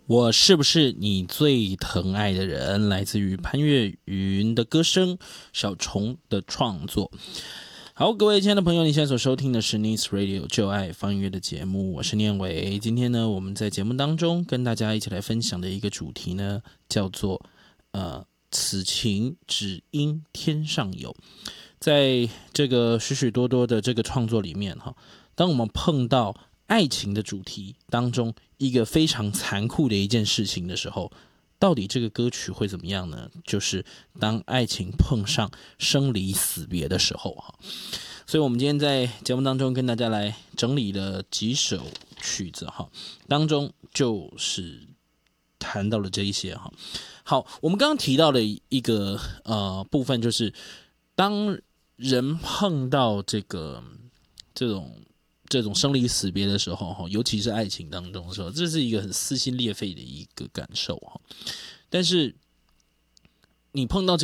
我是不是你最疼爱的人？来自于潘越云的歌声，小虫的创作。好，各位亲爱的朋友，你现在所收听的是 Nice Radio 就爱放音乐的节目，我是念伟。今天呢，我们在节目当中跟大家一起来分享的一个主题呢，叫做此情只应天上有。在这个许许多多的这个创作里面哈，当我们碰到爱情的主题当中一个非常残酷的一件事情的时候，到底这个歌曲会怎么样呢？就是当爱情碰上生离死别的时候哈。所以我们今天在节目当中跟大家来整理了几首曲子哈，当中就是谈到了这一些哈。好，我们刚刚提到的一个部分，就是当人碰到这种生离死别的时候，尤其是爱情当中的时候，这是一个很撕心裂肺的一个感受哈。但是你碰到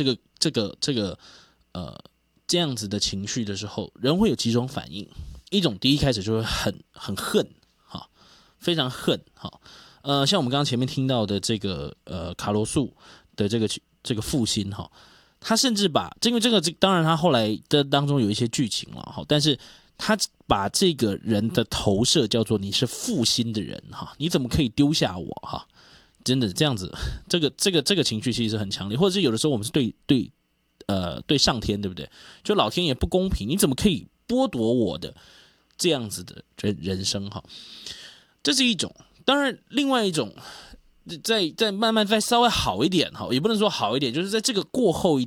这样子的情绪的时候，人会有几种反应。一种第一开始就会很恨哈，非常恨哈。像我们刚刚前面听到的这个卡罗素的这个负心哈，他甚至把因为这个当然他后来的当中有一些剧情了哈，但是他把这个人的投射叫做你是负心的人哈，你怎么可以丢下我哈？真的这样子，这个情绪其实很强烈，或者是有的时候我们是对上天，对不对？就老天爷不公平，你怎么可以剥夺我的这样子的人生哈？这是一种，当然另外一种，再慢慢再稍微好一点哈，也不能说好一点，就是在这个过后一